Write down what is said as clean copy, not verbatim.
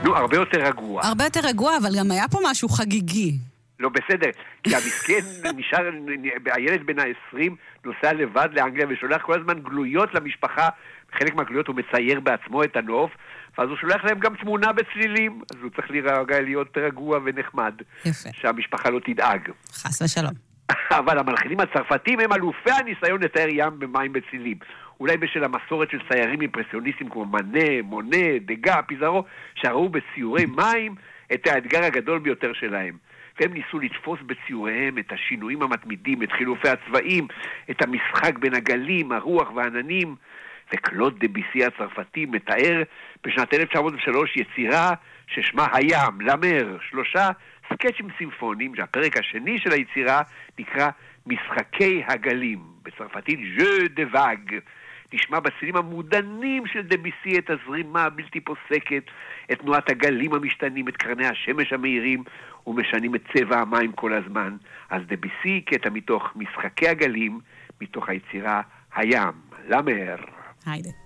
נו, הרבה יותר רגוע. הרבה יותר רגוע, אבל גם היה פה משהו חגיגי. לא, בסדר, כי המסכן נשאר, הילד בן ה-20 נוסע לבד לאנגליה ושולח כל הזמן גלויות למשפחה, חלק מהגלויות הוא מצייר בעצמו את הנוף, ואז הוא שולח להם גם תמונה בצלילים, אז הוא צריך להיות רגוע ונחמד. יפה. שהמשפחה לא תדאג. חס ושלום. אבל המלחינים הצרפתים הם אלופי הניסיון לתאר ים במים בצלילים. אולי בשל המסורת של ציירים אימפרסיוניסטים כמו מונה, דגה, פיזרו, שראו בציורי מים את האתגר הגדול ביותר שלהם. והם ניסו לתפוס בציוריהם את השינויים המתמידים, את חילופי הצבעים, את המשחק בין הגלים, הרוח והעננים. וקלוד דביסי הצרפתי מתאר בשנת 1903 יצירה ששמה הים, למר, 3 סקצ'ים סימפוניים, שהפרק השני של היצירה נקרא משחקי הגלים, בצרפתית Jeux de Vagues. נשמע בצלילים המודנים של דביסי את הזרימה הבלתי פוסקת, את תנועת הגלים המשתנים, את קרני השמש המהירים, ומשנים את צבע המים כל הזמן. אז דביסי קטע מתוך משחקי הגלים, מתוך היצירה הים, למר. היידה.